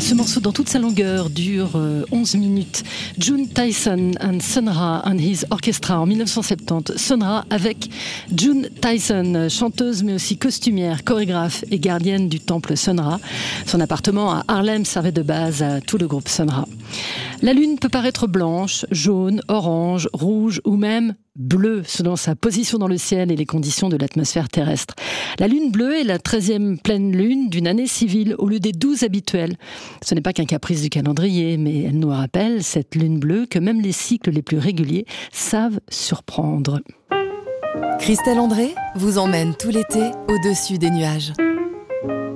Ce morceau, dans toute sa longueur, dure 11 minutes. June Tyson and Sun Ra and His Orchestra en 1970. Sun Ra avec June Tyson, chanteuse mais aussi costumière, chorégraphe et gardienne du temple Sun Ra. Son appartement à Harlem servait de base à tout le groupe Sun Ra. La lune peut paraître blanche, jaune, orange, rouge ou même bleue selon sa position dans le ciel et les conditions de l'atmosphère terrestre. La lune bleue est la 13e pleine lune d'une année civile au lieu des 12 habituelles. Ce n'est pas qu'un caprice du calendrier, mais elle nous rappelle, cette lune bleue, que même les cycles les plus réguliers savent surprendre. Christelle André vous emmène tout l'été au-dessus des nuages.